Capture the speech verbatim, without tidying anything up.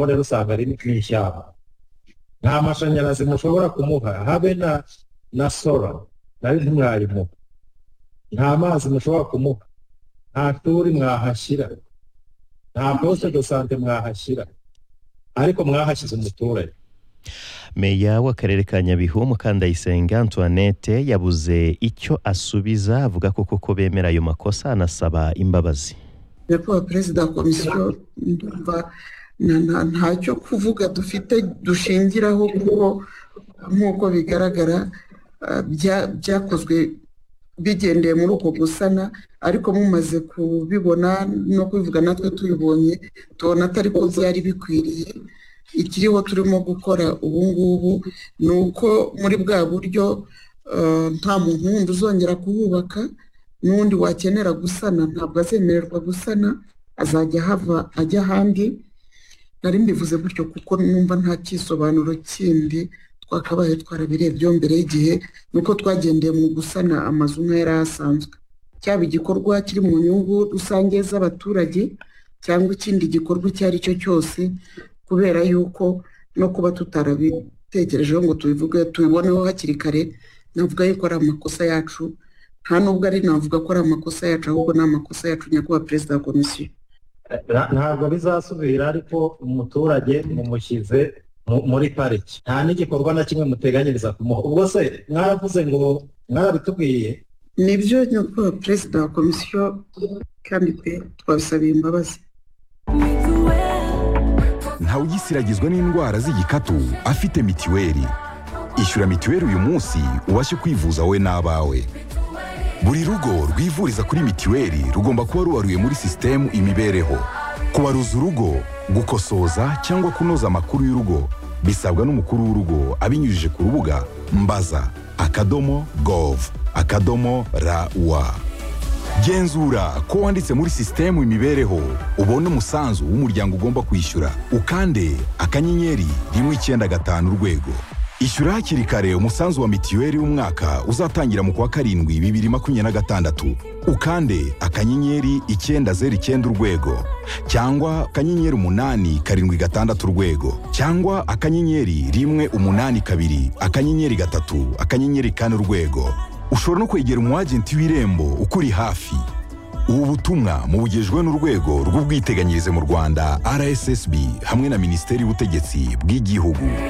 rero usanga ari n'ishyamba. Nta mashanyarazi mushobora kumuha, habe na na sola nayo ntimwayimuha. Nta mazi mushobora kumuha, nta turi mwahashyira, nta poste de sante mwahashyira, ariko mwahashyize umuturage. Meya w'akarere ka Nyabihu Mukandayisenga Antoinette yabuze icyo asubiza, avuga ko koko bemera ayo makosa, anasaba imbabazi. Nyakubahwa Perezida wa Komisiyo, ndumva ntacyo kuvuga dufite dushingiraho, kuko nk'uko bigaragara byakozwe bigendeye muri uko gusana, ariko mumaze kubibona no kubivuga natwe tubibonye tubona atari ko byari bikwiriye. Ikiriho turimo gukora ubu ngubu ni uko muri bwa buryo nta muntu wundi uzongera kuhubaka, n'undi wakenera gusana ntabwo azemererwa gusana, azajya hava ajya ahandi. Nari mbivuze gutyo kuko numva nta kisobanuro kindi twakabaye twarabirebye mbere y'igihe, nuko twagendeye mu gusana amazu nk'ayari asanzwe, cyaba igikorwa kiri mu nyungu rusange z'abaturage cyangwa ikindi gikorwa icyo ari cyo cyose, kubera yuko no kuba tutarabitekerejeho ngo tubivuge tubiboneho hakiri kare. Navuga yuko ari amakosa yacu, nta nubwo ari navuga ko ari amakosa yacu, ahubwo ni amakosa yacu, Nyakubahwa Perezida wa Komisiyo. Ntabwo bizasubira, ariko umuturage mumushyize muri pariki, nta n'igikorwa na kimwe muteganyiriza kumuha. Ubwo se mwaravuze ngo mwarabitubwiye? Nibyo Nyakubahwa Perezida wa Komisiyo, kandi pe twabisabiye imbabazi. Ntawugisiragizwa n'indwara z'igikatu afite mitiweli. Ishyura mitiweli uyu munsi ubashe kwivuza wowe n'abawe. Buri rugo rwivuriza kuri mitiweli rugomba kuba rubaruye muri sisitemu imibereho. Kubaruza urugo, gukosoza cyangwa kunoza amakuru y'urugo bisabwa n'umukuru w'urugo abinyujije ku rubuga mbaza akadomo gov akadomo rawa. Genzura ko wanditse muri sisitemu imibereho, ubone umusanzu w'umuryango ugomba kwishyura, ukande akanyenyeri rimwe icyenda gatanu urwego. Ishyura hakiri kare umusanzu wa mitiweli w'umwaka uzatangira mu kwa karindwi bibiri makumyabiri na gatandatu. Ukande akanyenyeri icyenda zeru icyenda urwego, cyangwa akanyenyeri umunani karindwi gatandatu urwego, cyangwa akanyenyeri rimwe umunani kabiri akanyenyeri gatatu akanyenyeri kane urwego. Ushobora no kwegera umwagenti w'Irembo ukuri hafi. Ubu butumwa mubugejwe n'urwego rw'ubwiteganyirize mu Rwanda R S S B hamwe na Minisiteri y'Ubutegetsi bw'Igihugu.